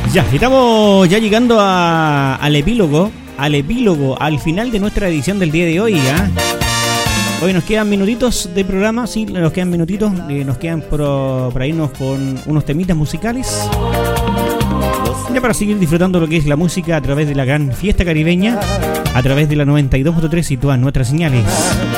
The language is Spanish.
Ya, estamos ya llegando al epílogo, al final de nuestra edición del día de hoy, ¿eh? Hoy nos quedan minutitos de programa, sí, nos quedan minutitos, nos quedan para irnos con unos temitas musicales. Ya para seguir disfrutando lo que es la música a través de la gran fiesta caribeña, a través de la 92.3 y todas nuestras señales.